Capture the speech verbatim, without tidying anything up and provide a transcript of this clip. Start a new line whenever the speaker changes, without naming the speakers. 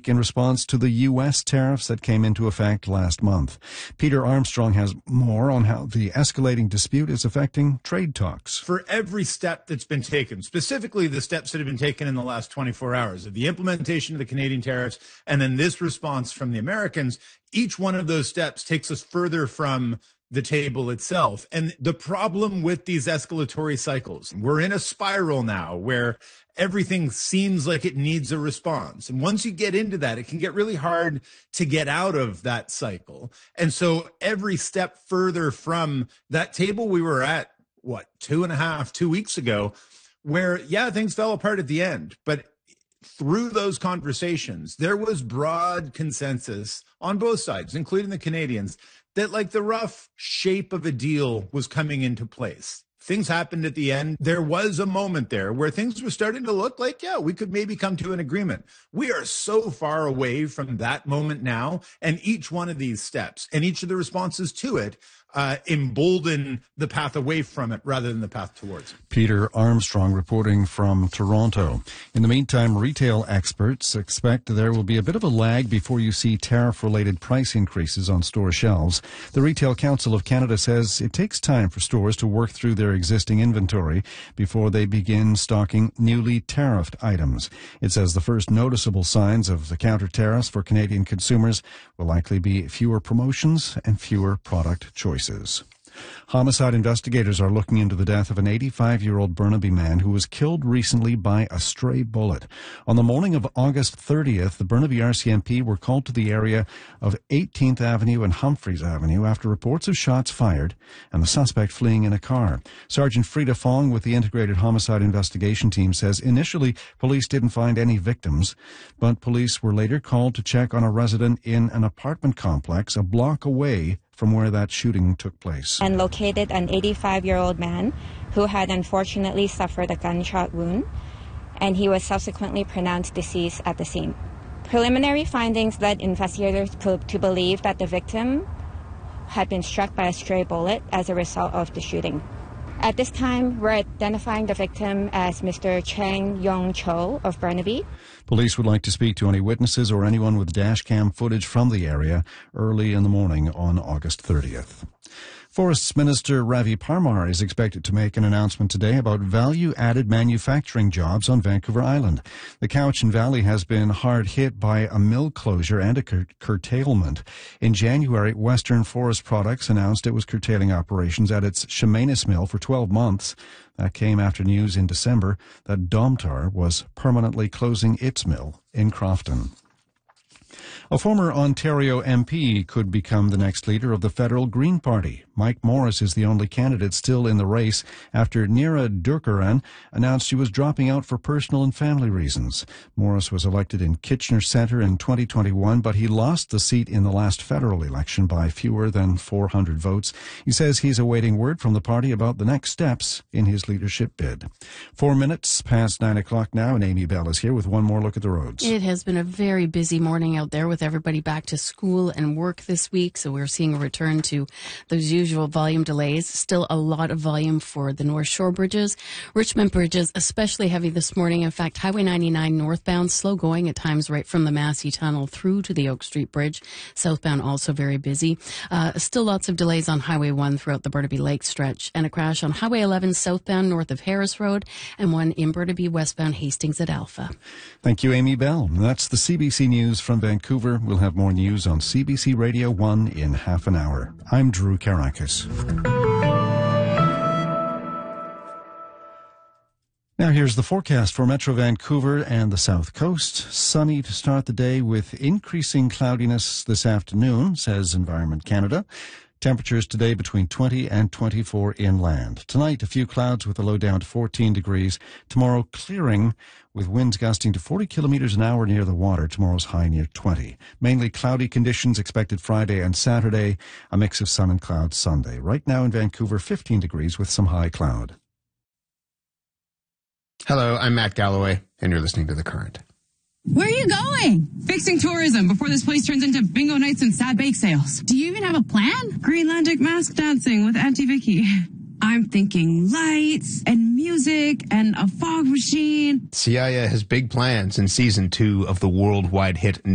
week in response to the U S tariffs that came into effect last month. Peter Armstrong has more on how the escalating dispute is affecting trade talks.
For every step that's been taken, specifically the steps that have been taken in the last twenty-four hours, of the implementation of the Canadian tariffs and then this response from the Americans, each one of those steps takes us further from the table itself. And the problem with these escalatory cycles, we're in a spiral now where everything seems like it needs a response. And once you get into that, it can get really hard to get out of that cycle. And so every step further from that table we were at, what, two and a half, two weeks ago, where, yeah, things fell apart at the end. But through those conversations, there was broad consensus on both sides, including the Canadians, that like the rough shape of a deal was coming into place. Things happened at the end. There was a moment there where things were starting to look like, yeah, we could maybe come to an agreement. We are so far away from that moment now. And each one of these steps and each of the responses to it uh, embolden the path away from it rather than the path towards it.
Peter Armstrong reporting from Toronto. In the meantime, retail experts expect there will be a bit of a lag before you see tariff-related price increases on store shelves. The Retail Council of Canada says it takes time for stores to work through their existing inventory before they begin stocking newly tariffed items. It says the first noticeable signs of the counter tariffs for Canadian consumers will likely be fewer promotions and fewer product choices. Homicide investigators are looking into the death of an eighty-five-year-old Burnaby man who was killed recently by a stray bullet. On the morning of August thirtieth, the Burnaby R C M P were called to the area of eighteenth Avenue and Humphreys Avenue after reports of shots fired and the suspect fleeing in a car. Sergeant Frida Fong with the Integrated Homicide Investigation Team says initially police didn't find any victims, but police were later called to check on a resident in an apartment complex a block away from where that shooting took place.
And located an eighty-five-year-old man who had unfortunately suffered a gunshot wound, and he was subsequently pronounced deceased at the scene. Preliminary findings led investigators to believe that the victim had been struck by a stray bullet as a result of the shooting. At this time, we're identifying the victim as Mister Chang Yong Cho of Burnaby.
Police would like to speak to any witnesses or anyone with dash cam footage from the area early in the morning on August thirtieth. Forests Minister Ravi Parmar is expected to make an announcement today about value-added manufacturing jobs on Vancouver Island. The Cowichan Valley has been hard hit by a mill closure and a cur- curtailment. In January, Western Forest Products announced it was curtailing operations at its Chemainus mill for twelve months. That came after news in December that Domtar was permanently closing its mill in Crofton. A former Ontario M P could become the next leader of the federal Green Party. Mike Morris is the only candidate still in the race after Neera Durkaran announced she was dropping out for personal and family reasons. Morris was elected in Kitchener Centre in twenty twenty-one, but he lost the seat in the last federal election by fewer than four hundred votes. He says he's awaiting word from the party about the next steps in his leadership bid. Four minutes past nine o'clock now, and Amy Bell is here with one more look at the roads.
It has been a very busy morning out there with everybody back to school and work this week, so we're seeing a return to those usual volume delays. Still a lot of volume for the North Shore bridges. Richmond bridges especially heavy this morning. In fact, Highway ninety-nine northbound slow going at times right from the Massey Tunnel through to the Oak Street Bridge. Southbound also very busy. Uh, still lots of delays on Highway one throughout the Burnaby Lake stretch, and a crash on Highway eleven southbound north of Harris Road, and one in Burnaby westbound Hastings at Alpha.
Thank you, Amy Bell. That's the C B C News from Vancouver. We'll have more news on C B C Radio one in half an hour. I'm Drew Karakis. Now here's the forecast for Metro Vancouver and the South Coast. Sunny to start the day with increasing cloudiness this afternoon, says Environment Canada. Temperatures today between twenty and twenty-four inland. Tonight, a few clouds with a low down to fourteen degrees. Tomorrow, clearing with winds gusting to forty kilometers an hour near the water. Tomorrow's high near twenty. Mainly cloudy conditions expected Friday and Saturday. A mix of sun and clouds Sunday. Right now in Vancouver, fifteen degrees with some high cloud.
Hello, I'm Matt Galloway, and you're listening to The Current.
Where are you going? Fixing tourism before this place turns into bingo nights and sad bake sales. Do you even have a plan? Greenlandic mask dancing with Auntie Vicky. I'm thinking lights and music and a fog machine.
C I A has big plans in season two of the worldwide hit